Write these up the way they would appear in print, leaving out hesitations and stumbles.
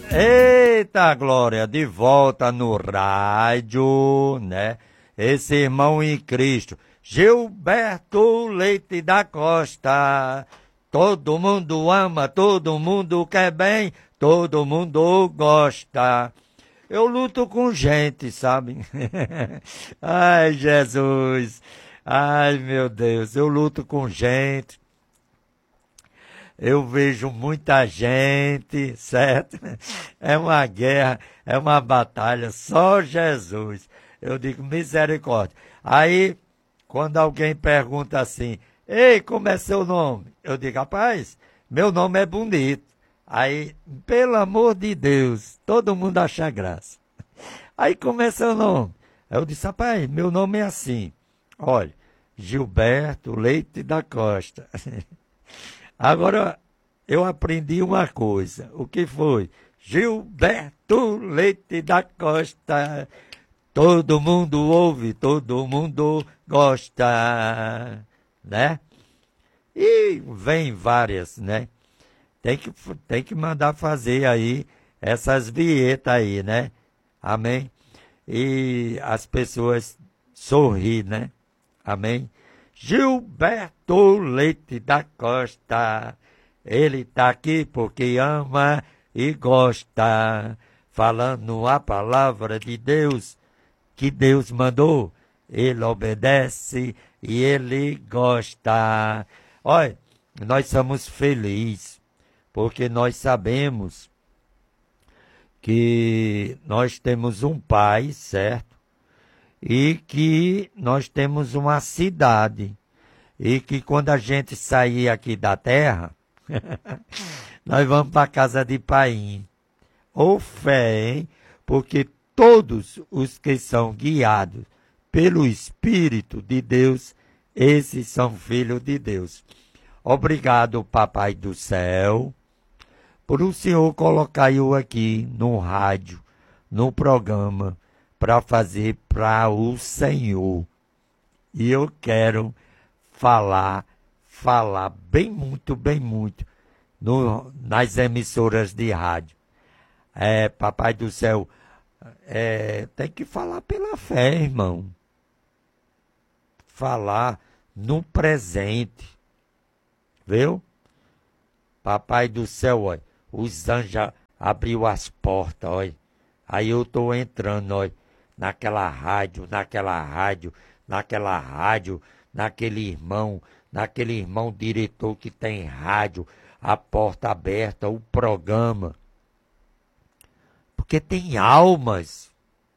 Eita glória, de volta no rádio, né? Esse irmão em Cristo, Gilberto Leite da Costa. Todo mundo ama, todo mundo quer bem, todo mundo gosta. Eu luto com gente, sabe? Ai, Jesus. Ai, meu Deus, eu luto com gente. Eu vejo muita gente, certo? É uma guerra, é uma batalha, só Jesus. Eu digo misericórdia. Aí, quando alguém pergunta assim, ei, como é seu nome? Eu digo, rapaz, meu nome é bonito. Aí, pelo amor de Deus, todo mundo acha graça. Aí, como é seu nome? Aí eu disse, rapaz, meu nome é assim. Olha, Gilberto Leite da Costa. Agora, eu aprendi uma coisa. O que foi? Gilberto Leite da Costa. Todo mundo ouve, todo mundo gosta, né? E vem várias, né? Tem que mandar fazer aí essas vinhetas aí, né? Amém? E as pessoas sorrir, né? Amém? Gilberto Leite da Costa, ele tá aqui porque ama e gosta, falando a palavra de Deus, que Deus mandou, ele obedece e ele gosta. Olha, nós somos felizes, porque nós sabemos que nós temos um pai, certo? E que nós temos uma cidade. E que quando a gente sair aqui da terra, nós vamos para a casa de Paim. Ou fé, hein? Porque todos os que são guiados pelo Espírito de Deus, esses são filhos de Deus. Obrigado, Papai do Céu, por o Senhor colocar eu aqui no rádio, no programa, para fazer para o Senhor. E eu quero falar bem muito, nas emissoras de rádio. Papai do Céu, tem que falar pela fé, irmão. Falar no presente, viu? Papai do Céu, olha, os anjos abriu as portas, olha. Aí eu tô entrando, olha, naquela rádio, naquele irmão diretor que tem rádio, a porta aberta, o programa. Porque tem almas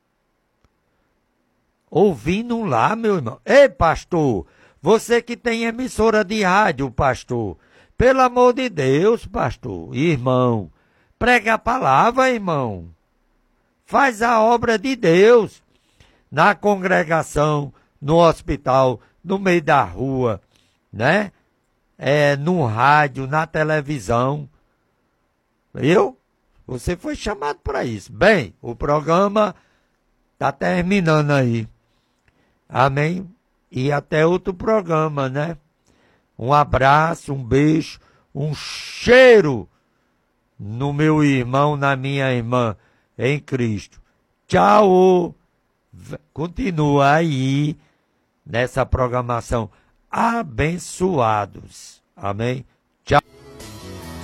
ouvindo lá, meu irmão. Ei, pastor, você que tem emissora de rádio, pastor, pelo amor de Deus, pastor, irmão, prega a palavra, irmão. Faz a obra de Deus na congregação, no hospital, no meio da rua, né? No rádio, na televisão. Viu? Você foi chamado para isso. Bem, o programa está terminando aí. Amém? E até outro programa, né? Um abraço, um beijo, um cheiro no meu irmão, na minha irmã, em Cristo. Tchau! Continua aí nessa programação. Abençoados. Amém? Tchau.